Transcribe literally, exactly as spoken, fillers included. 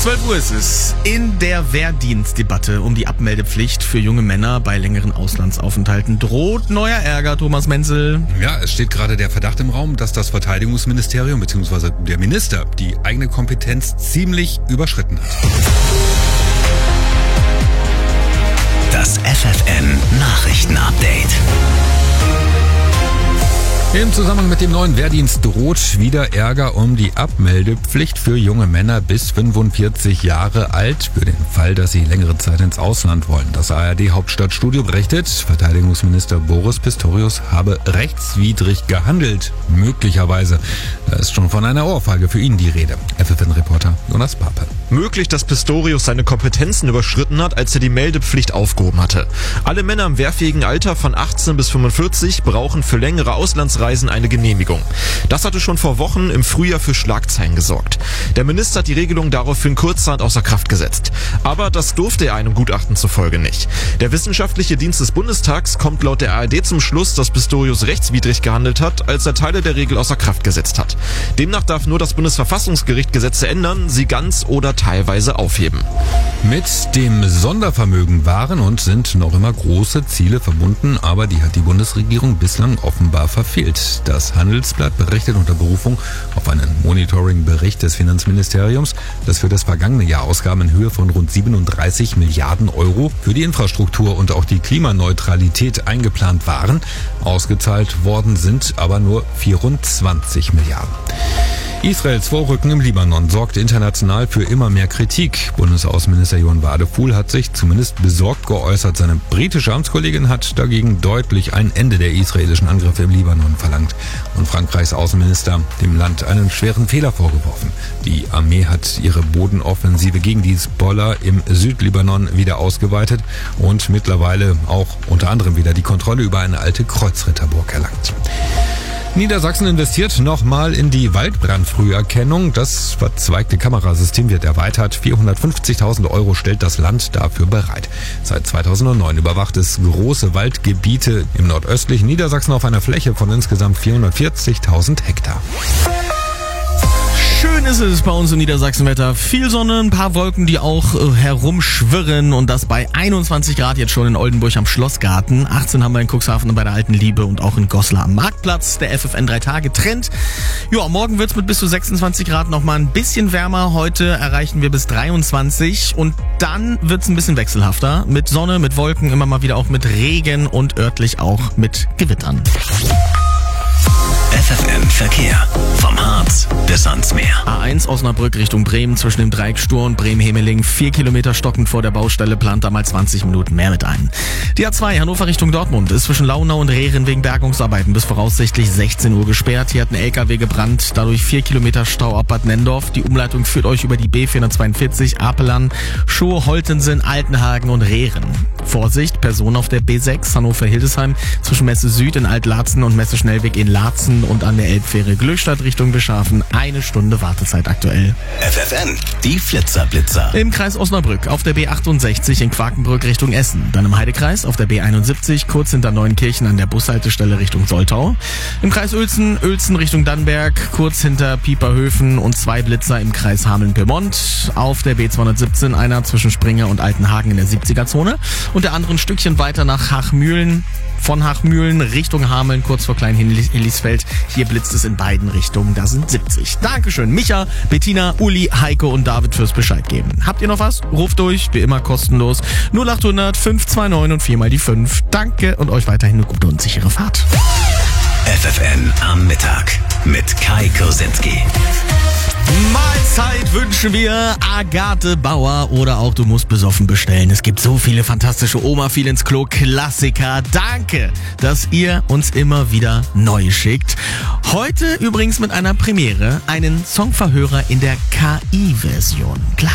zwölf Uhr ist es. In der Wehrdienstdebatte um die Abmeldepflicht für junge Männer bei längeren Auslandsaufenthalten droht neuer Ärger, Thomas Menzel. Ja, es steht gerade der Verdacht im Raum, dass das Verteidigungsministerium bzw. der Minister die eigene Kompetenz ziemlich überschritten hat. Das F F N Nachrichtenupdate. Im Zusammenhang mit dem neuen Wehrdienst droht wieder Ärger um die Abmeldepflicht für junge Männer bis fünfundvierzig Jahre alt, für den Fall, dass sie längere Zeit ins Ausland wollen. Das A R D-Hauptstadtstudio berichtet, Verteidigungsminister Boris Pistorius habe rechtswidrig gehandelt. Möglicherweise. Da ist schon von einer Ohrfeige für ihn die Rede. F F N-Reporter Jonas Pape. Möglich, dass Pistorius seine Kompetenzen überschritten hat, als er die Meldepflicht aufgehoben hatte. Alle Männer im wehrfähigen Alter von achtzehn bis fünfundvierzig brauchen für längere Auslandsreisen eine Genehmigung. Das hatte schon vor Wochen im Frühjahr für Schlagzeilen gesorgt. Der Minister hat die Regelung daraufhin kurzerhand außer Kraft gesetzt. Aber das durfte er einem Gutachten zufolge nicht. Der wissenschaftliche Dienst des Bundestags kommt laut der A R D zum Schluss, dass Pistorius rechtswidrig gehandelt hat, als er Teile der Regel außer Kraft gesetzt hat. Demnach darf nur das Bundesverfassungsgericht Gesetze ändern, sie ganz oder teilweise aufheben. Mit dem Sondervermögen waren und sind noch immer große Ziele verbunden, aber die hat die Bundesregierung bislang offenbar verfehlt. Das Handelsblatt berichtet unter Berufung auf einen Monitoring-Bericht des Finanzministeriums, dass für das vergangene Jahr Ausgaben in Höhe von rund siebenunddreißig Milliarden Euro für die Infrastruktur und auch die Klimaneutralität eingeplant waren. Ausgezahlt worden sind aber nur vierundzwanzig Milliarden. Israels Vorrücken im Libanon sorgt international für immer mehr Kritik. Bundesaußenminister Johann Wadefuhl hat sich zumindest besorgt geäußert. Seine britische Amtskollegin hat dagegen deutlich ein Ende der israelischen Angriffe im Libanon verlangt. Und Frankreichs Außenminister dem Land einen schweren Fehler vorgeworfen. Die Armee hat ihre Bodenoffensive gegen die Hisbollah im Südlibanon wieder ausgeweitet und mittlerweile auch unter anderem wieder die Kontrolle über eine alte Kreuzritterburg erlangt. Niedersachsen investiert nochmal in die Waldbrandfrüherkennung. Das verzweigte Kamerasystem wird erweitert. vierhundertfünfzigtausend Euro stellt das Land dafür bereit. Seit zweitausendneun überwacht es große Waldgebiete im nordöstlichen Niedersachsen auf einer Fläche von insgesamt vierhundertvierzigtausend Hektar. Schön ist es bei uns im Niedersachsenwetter. Viel Sonne, ein paar Wolken, die auch äh, herumschwirren und das bei einundzwanzig Grad jetzt schon in Oldenburg am Schlossgarten. achtzehn haben wir in Cuxhaven und bei der Alten Liebe und auch in Goslar am Marktplatz. Der F F N drei Tage Trend. Ja, morgen wird's mit bis zu sechsundzwanzig Grad nochmal ein bisschen wärmer. Heute erreichen wir bis dreiundzwanzig und dann wird's ein bisschen wechselhafter. Mit Sonne, mit Wolken, immer mal wieder auch mit Regen und örtlich auch mit Gewittern. F F N Verkehr. Vom Harz bis ans Meer. A eins Osnabrück Richtung Bremen zwischen dem Dreieck Stur und Bremen-Hemeling. Vier Kilometer stockend vor der Baustelle, plant da mal zwanzig Minuten mehr mit ein. Die A zwei Hannover Richtung Dortmund ist zwischen Launau und Rehren wegen Bergungsarbeiten bis voraussichtlich sechzehn Uhr gesperrt. Hier hat ein L K W gebrannt, dadurch vier Kilometer Stau ab Bad Nendorf. Die Umleitung führt euch über die B vierhundertzweiundvierzig, Apelern, Schoh, Holtensen, Altenhagen und Rehren. Vorsicht, Personen auf der B sechs Hannover-Hildesheim zwischen Messe Süd in Alt-Laatzen und Messe Schnellweg in Laatzen und an der Elbfähre Glückstadt Richtung Beschafen. Eine Stunde Wartezeit aktuell. F F N, die Flitzer-Blitzer. Im Kreis Osnabrück auf der B achtundsechzig in Quakenbrück Richtung Essen. Dann im Heidekreis auf der B einundsiebzig kurz hinter Neuenkirchen an der Bushaltestelle Richtung Soltau. Im Kreis Uelzen, Uelzen Richtung Dannenberg, kurz hinter Pieperhöfen und zwei Blitzer im Kreis Hameln-Pyrmont. Auf der B zweihundertsiebzehn einer zwischen Springer und Altenhagen in der siebziger-Zone. Und der andere ein Stückchen weiter nach Hachmühlen. Von Hachmühlen Richtung Hameln, kurz vor Klein-Hillisfeld. Hier blitzt es in beiden Richtungen, da sind siebzig. Dankeschön, Micha, Bettina, Uli, Heiko und David fürs Bescheid geben. Habt ihr noch was? Ruft durch, wie immer kostenlos. null achthundert fünf zwei neun und vier mal die fünf. Danke und euch weiterhin eine gute und sichere Fahrt. F F N am Mittag mit Kai Kursinski. Mahlzeit wünschen wir Agathe Bauer oder auch du musst besoffen bestellen. Es gibt so viele fantastische Oma viel ins Klo Klassiker. Danke, dass ihr uns immer wieder neue schickt. Heute übrigens mit einer Premiere, einen Songverhörer in der K I-Version.